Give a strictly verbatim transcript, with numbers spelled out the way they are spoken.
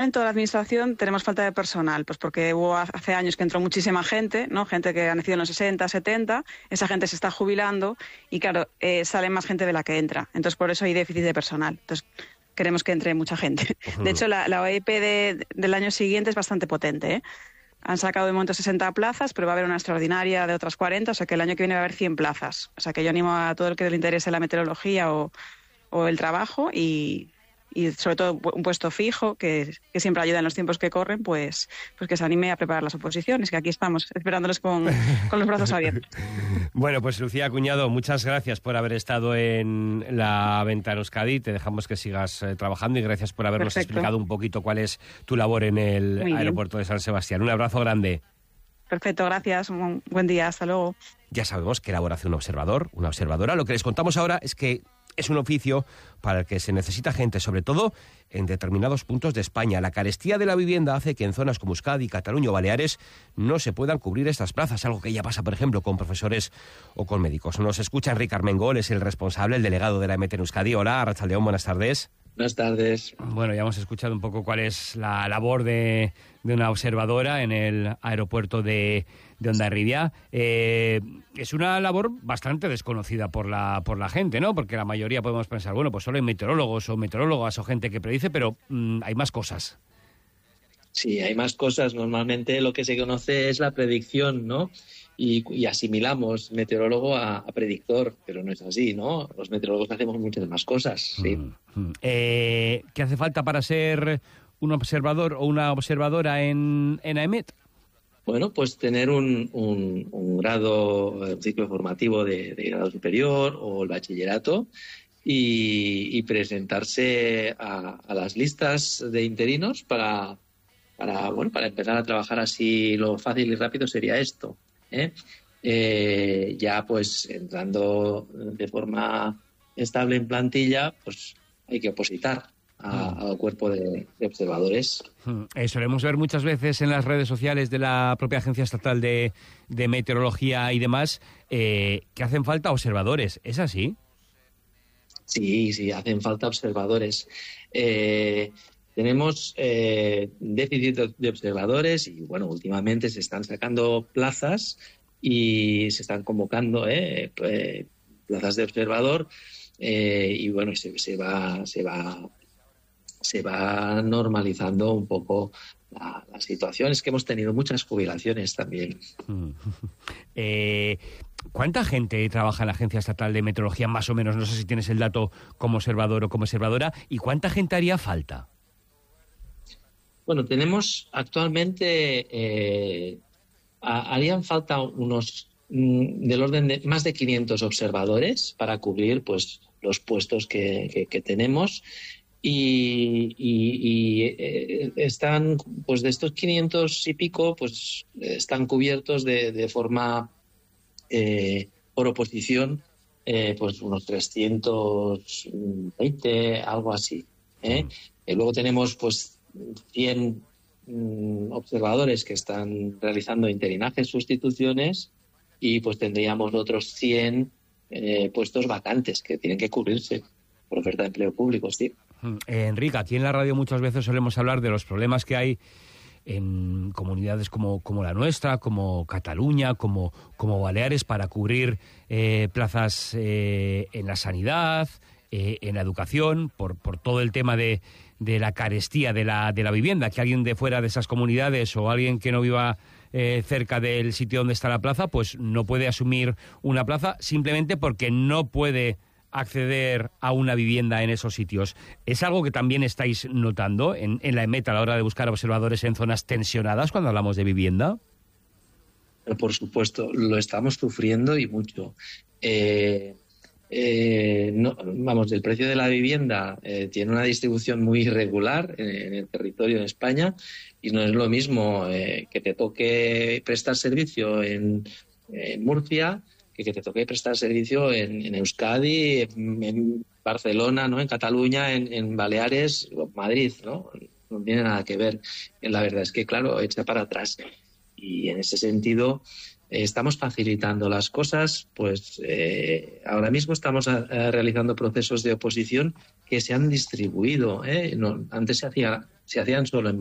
En toda la administración tenemos falta de personal, pues porque hubo hace años que entró muchísima gente, ¿no? Gente que ha nacido en los sesenta, setenta, esa gente se está jubilando y claro, eh, sale más gente de la que entra. Entonces por eso hay déficit de personal. Entonces queremos que entre mucha gente. De hecho, la, la O E P de, del año siguiente es bastante potente, ¿eh? Han sacado de momento sesenta plazas, pero va a haber una extraordinaria de otras cuarenta, o sea que el año que viene va a haber cien plazas. O sea que yo animo a todo el que le interese la meteorología o, o el trabajo y... y sobre todo un puesto fijo, que, que siempre ayuda en los tiempos que corren, pues, pues que se anime a preparar las oposiciones, que aquí estamos esperándoles con, con los brazos abiertos. Bueno, pues Lucía Cuñado, muchas gracias por haber estado en la Ventana Euskadi, te dejamos que sigas eh, trabajando y gracias por habernos Perfecto. explicado un poquito cuál es tu labor en el Muy aeropuerto bien. de San Sebastián. Un abrazo grande. Perfecto, gracias, un buen día, hasta luego. Ya sabemos qué labor hace un observador, una observadora. Lo que les contamos ahora es que es un oficio para el que se necesita gente, sobre todo en determinados puntos de España. La carestía de la vivienda hace que en zonas como Euskadi, Cataluña o Baleares no se puedan cubrir estas plazas, algo que ya pasa, por ejemplo, con profesores o con médicos. Nos escucha Enrique Armengol, es el responsable, el delegado de la E M E T en Euskadi. Hola, Arratsaldeon, buenas tardes. Buenas tardes. Bueno, ya hemos escuchado un poco cuál es la labor de, de una observadora en el aeropuerto de, de Hondarribia. Eh, es una labor bastante desconocida por la por la gente, ¿no? Porque la mayoría podemos pensar, bueno, pues solo hay meteorólogos o meteorólogas o gente que predice, pero mmm, hay más cosas. Sí, hay más cosas. Normalmente lo que se conoce es la predicción, ¿no? Y, y asimilamos meteorólogo a, a predictor, pero no es así, ¿no? Los meteorólogos hacemos muchas más cosas, sí. Mm-hmm. Eh, ¿Qué hace falta para ser un observador o una observadora en, en A E M E T? Bueno, pues tener un, un, un grado, un ciclo formativo de, de grado superior o el bachillerato y, y presentarse a, a las listas de interinos para, para, bueno, para empezar a trabajar así. Lo fácil y rápido sería esto. ¿Eh? Eh, ya pues entrando de forma estable en plantilla, pues hay que opositar a, al cuerpo de, de observadores. Eh, solemos ver muchas veces en las redes sociales de la propia Agencia Estatal de, de Meteorología y demás eh, que hacen falta observadores. ¿Es así? Sí, sí, hacen falta observadores. Eh, Tenemos eh, déficit de observadores y, bueno, últimamente se están sacando plazas y se están convocando eh, eh, plazas de observador eh, y, bueno, se, se va se va se va normalizando un poco la, la situación. Es que hemos tenido muchas jubilaciones también. Eh, ¿Cuánta gente trabaja en la Agencia Estatal de Meteorología, más o menos? No sé si tienes el dato como observador o como observadora. ¿Y cuánta gente haría falta? Bueno, tenemos actualmente, eh, harían falta unos, mm, del orden de más de quinientos observadores para cubrir pues los puestos que, que, que tenemos y, y, y eh, están, pues de estos quinientos y pico, pues están cubiertos de, de forma, eh, por oposición, eh, pues unos trescientos veinte, algo así, ¿eh? Y luego tenemos, pues, cien mm, observadores que están realizando interinajes, sustituciones y pues tendríamos otros cien eh, puestos vacantes que tienen que cubrirse por oferta de empleo público, sí. Eh, Enrique, aquí en la radio muchas veces solemos hablar de los problemas que hay en comunidades como, como la nuestra, como Cataluña, como, como Baleares, para cubrir eh, plazas eh, en la sanidad, eh, en la educación, por, por todo el tema de de la carestía de la de la vivienda, que alguien de fuera de esas comunidades o alguien que no viva eh, cerca del sitio donde está la plaza, pues no puede asumir una plaza simplemente porque no puede acceder a una vivienda en esos sitios. ¿Es algo que también estáis notando en, en la E M E T a la hora de buscar observadores en zonas tensionadas cuando hablamos de vivienda? Por supuesto, lo estamos sufriendo y mucho. Eh... Eh, no, vamos, el precio de la vivienda eh, tiene una distribución muy irregular en, en el territorio de España y no es lo mismo eh, que te toque prestar servicio en, en Murcia que que te toque prestar servicio en, en Euskadi, en, en Barcelona, ¿no? En Cataluña, en, en Baleares, Madrid, ¿no? No tiene nada que ver. La verdad es que, claro, echa para atrás. Y en ese sentido estamos facilitando las cosas, pues eh, ahora mismo estamos a, a realizando procesos de oposición que se han distribuido, ¿eh? No, antes se hacía se hacían solo en